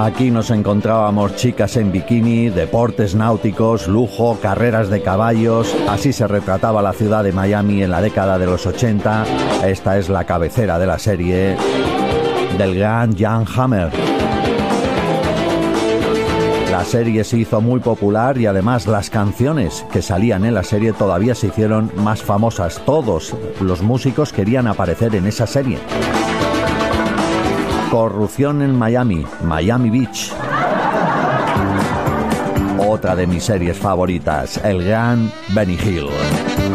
Aquí nos encontrábamos chicas en bikini, deportes náuticos, lujo, carreras de caballos. Así se retrataba la ciudad de Miami en la década de los 80. Esta es la cabecera de la serie del gran Jan Hammer. La serie se hizo muy popular y además las canciones que salían en la serie todavía se hicieron más famosas. Todos los músicos querían aparecer en esa serie. Corrupción en Miami, Miami Beach. Otra de mis series favoritas, el gran Benny Hill.